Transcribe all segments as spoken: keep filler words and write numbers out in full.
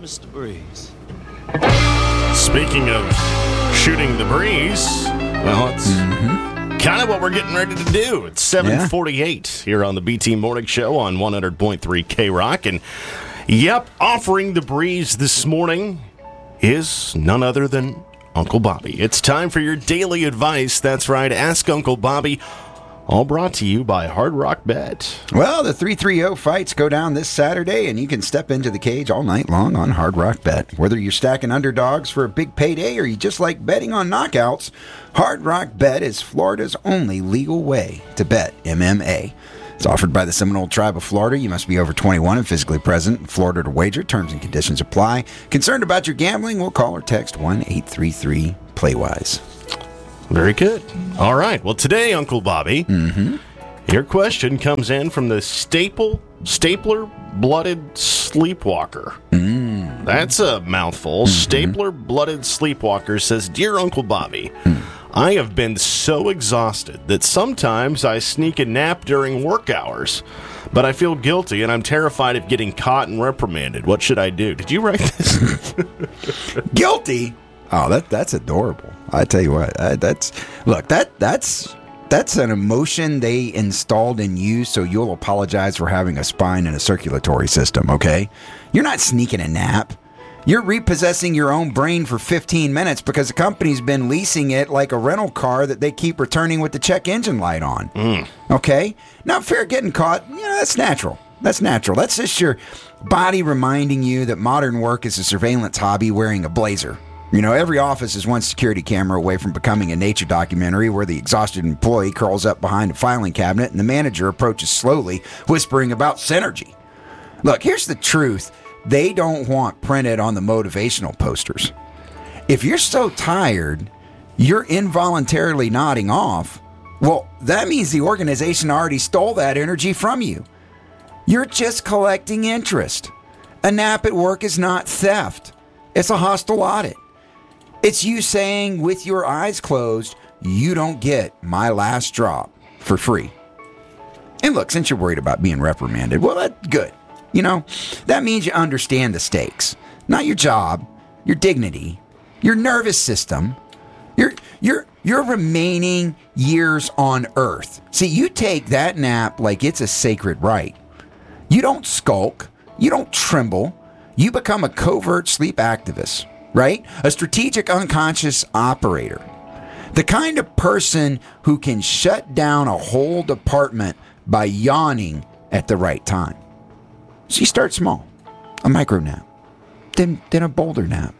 Mister Breeze. Speaking of shooting the breeze, well, it's mm-hmm. kind of what we're getting ready to do. It's seven forty-eight yeah. here on the B T Morning Show on one hundred point three K-Rock. And, yep, offering the breeze this morning is none other than Uncle Bobby. It's time for your daily advice. That's right, Ask Uncle Bobby. All brought to you by Hard Rock Bet. Well, the three three zero fights go down this Saturday, and you can step into the cage all night long on Hard Rock Bet. Whether you're stacking underdogs for a big payday or you just like betting on knockouts, Hard Rock Bet is Florida's only legal way to bet M M A. It's offered by the Seminole Tribe of Florida. You must be over twenty-one and physically present in Florida to wager. Terms and conditions apply. Concerned about your gambling? We'll call or text one eight three three play wise. Very good. All right. Well, today, Uncle Bobby, mm-hmm. your question comes in from the staple, stapler blooded sleepwalker. Mm. That's a mouthful. Mm-hmm. Stapler blooded sleepwalker says, Dear Uncle Bobby, mm. I have been so exhausted that sometimes I sneak a nap during work hours, but I feel guilty and I'm terrified of getting caught and reprimanded. What should I do? Did you write this? Guilty? Oh, that that's adorable. I tell you what, I, that's look that that's that's an emotion they installed in you, so you'll apologize for having a spine and a circulatory system. Okay, you're not sneaking a nap. You're repossessing your own brain for fifteen minutes because the company's been leasing it like a rental car that they keep returning with the check engine light on. Mm. Okay, now fear of getting caught, you know, that's natural. That's natural. That's just your body reminding you that modern work is a surveillance hobby wearing a blazer. You know, every office is one security camera away from becoming a nature documentary where the exhausted employee curls up behind a filing cabinet and the manager approaches slowly, whispering about synergy. Look, here's the truth. They don't want printed on the motivational posters. If you're so tired, you're involuntarily nodding off, well, that means the organization already stole that energy from you. You're just collecting interest. A nap at work is not theft. It's a hostile audit. It's you saying with your eyes closed, you don't get my last drop for free. And look, since you're worried about being reprimanded, well, that's good. You know, that means you understand the stakes. Not your job, your dignity, your nervous system, your your your remaining years on Earth. See, you take that nap like it's a sacred right. You don't skulk. You don't tremble. You become a covert sleep activist. Right? A strategic unconscious operator. The kind of person who can shut down a whole department by yawning at the right time. So you start small. A micro nap. Then, then a bolder nap.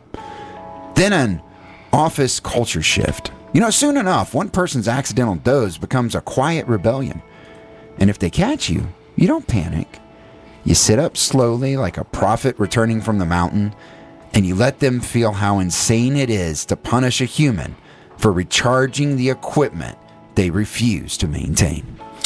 Then an office culture shift. You know, soon enough, one person's accidental doze becomes a quiet rebellion. And if they catch you, you don't panic. You sit up slowly like a prophet returning from the mountain, and you let them feel how insane it is to punish a human for recharging the equipment they refuse to maintain.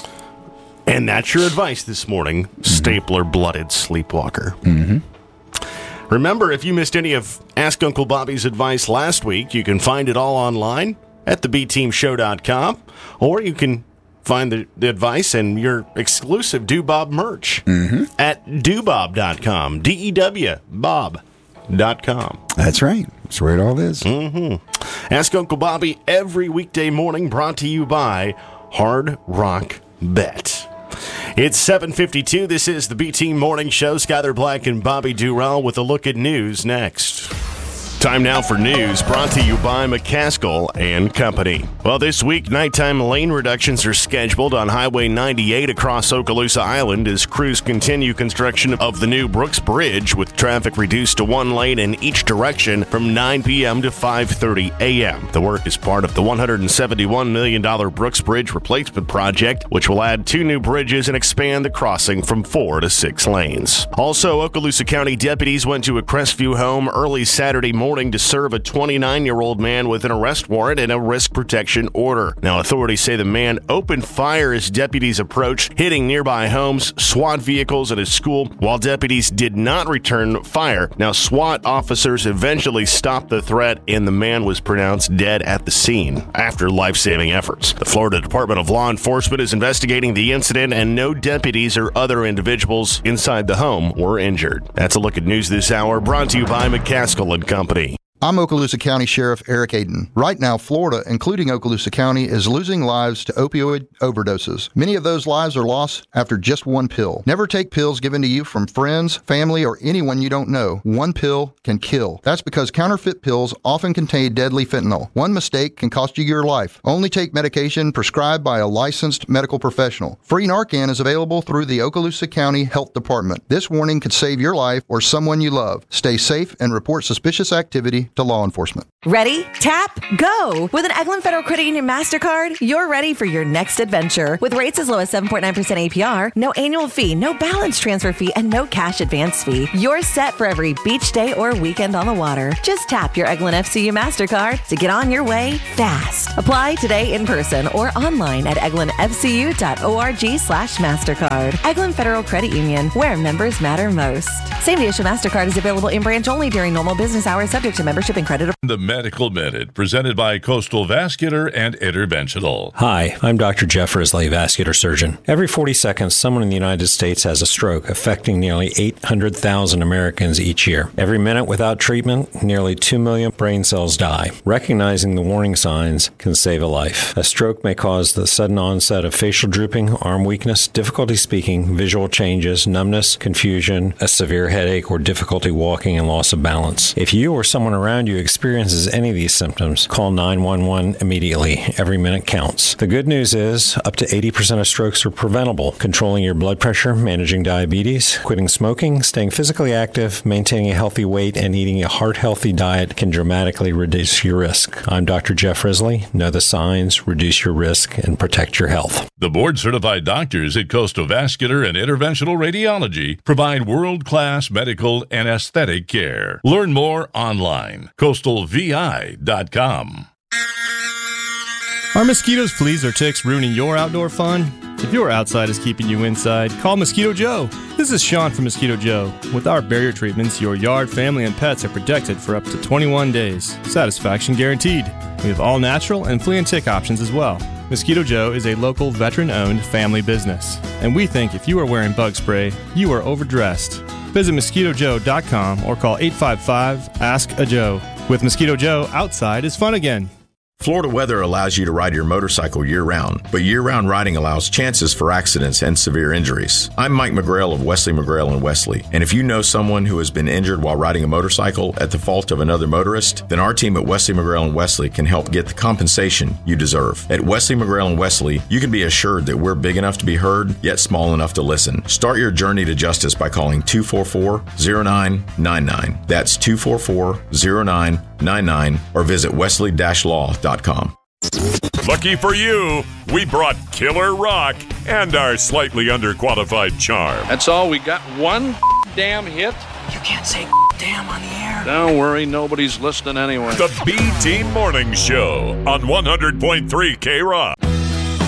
And that's your advice this morning, mm-hmm. stapler-blooded sleepwalker. Mm-hmm. Remember, if you missed any of Ask Uncle Bobby's advice last week, you can find it all online at the b team show dot com, or you can find the, the advice and your exclusive Do Bob merch mm-hmm. at do bob dot com, D E W, Bob. Dot com. That's right. That's where it all is. Mm-hmm. Ask Uncle Bobby every weekday morning, brought to you by Hard Rock Bet. It's seven fifty-two. This is the B Team Morning Show. Skyler Black and Bobby Durrell with a look at news next. Time now for news, brought to you by McCaskill and Company. Well, this week, nighttime lane reductions are scheduled on Highway ninety-eight across Okaloosa Island as crews continue construction of the new Brooks Bridge, with traffic reduced to one lane in each direction from nine p.m. to five thirty a.m. The work is part of the one hundred seventy-one million dollars Brooks Bridge replacement project, which will add two new bridges and expand the crossing from four to six lanes. Also, Okaloosa County deputies went to a Crestview home early Saturday morning morning to serve a twenty-nine-year-old man with an arrest warrant and a risk protection order. Now, authorities say the man opened fire as deputies approached, hitting nearby homes, SWAT vehicles, and a school, while deputies did not return fire. Now, SWAT officers eventually stopped the threat, and the man was pronounced dead at the scene after life-saving efforts. The Florida Department of Law Enforcement is investigating the incident, and no deputies or other individuals inside the home were injured. That's a look at news this hour, brought to you by McCaskill and Company. I'm Okaloosa County Sheriff Eric Aiden. Right now, Florida, including Okaloosa County, is losing lives to opioid overdoses. Many of those lives are lost after just one pill. Never take pills given to you from friends, family, or anyone you don't know. One pill can kill. That's because counterfeit pills often contain deadly fentanyl. One mistake can cost you your life. Only take medication prescribed by a licensed medical professional. Free Narcan is available through the Okaloosa County Health Department. This warning could save your life or someone you love. Stay safe and report suspicious activity to law enforcement. Ready? Tap, go! With an Eglin Federal Credit Union MasterCard, you're ready for your next adventure. With rates as low as seven point nine percent A P R, no annual fee, no balance transfer fee, and no cash advance fee. You're set for every beach day or weekend on the water. Just tap your Eglin F C U MasterCard to get on your way fast. Apply today in person or online at eglinfcu dot org slash MasterCard. Eglin Federal Credit Union, where members matter most. Same-day issue MasterCard is available in branch only during normal business hours, subject to membership and credit. The Medical Minute, presented by Coastal Vascular and Interventional. Hi, I'm Doctor Jeff Risley, vascular surgeon. Every forty seconds, someone in the United States has a stroke, affecting nearly eight hundred thousand Americans each year. Every minute without treatment, nearly two million brain cells die. Recognizing the warning signs can save a life. A stroke may cause the sudden onset of facial drooping, arm weakness, difficulty speaking, visual changes, numbness, confusion, a severe headache, or difficulty walking and loss of balance. If you or someone around you experiences any of these symptoms, call nine one one immediately. Every minute counts. The good news is up to eighty percent of strokes are preventable. Controlling your blood pressure, managing diabetes, quitting smoking, staying physically active, maintaining a healthy weight, and eating a heart-healthy diet can dramatically reduce your risk. I'm Doctor Jeff Risley. Know the signs, reduce your risk, and protect your health. The board-certified doctors at Coastal Vascular and Interventional Radiology provide world-class medical and aesthetic care. Learn more online. coastal v i dot com. Are mosquitoes, fleas, or ticks ruining your outdoor fun? If your outside is keeping you inside, call Mosquito Joe. This is Sean from Mosquito Joe. With our barrier treatments, your yard, family, and pets are protected for up to twenty-one days. Satisfaction guaranteed. We have all natural and flea and tick options as well. Mosquito Joe is a local veteran-owned family business, and we think if you are wearing bug spray, you are overdressed. Visit mosquito joe dot com or call eight five five, ask a Joe. With Mosquito Joe, outside is fun again. Florida weather allows you to ride your motorcycle year-round, but year-round riding allows chances for accidents and severe injuries. I'm Mike McGrail of Wesley McGrail and Wesley, and if you know someone who has been injured while riding a motorcycle at the fault of another motorist, then our team at Wesley McGrail and Wesley can help get the compensation you deserve. At Wesley McGrail and Wesley, you can be assured that we're big enough to be heard, yet small enough to listen. Start your journey to justice by calling two four four, zero nine nine nine. That's two four four, zero nine nine nine, or visit wesley dash law dot com. Lucky for you, we brought Killer Rock and our slightly underqualified charm. That's all? We got one damn hit? You can't say damn on the air. Don't worry, nobody's listening anyway. The B-Team Morning Show on one hundred point three K-Rock.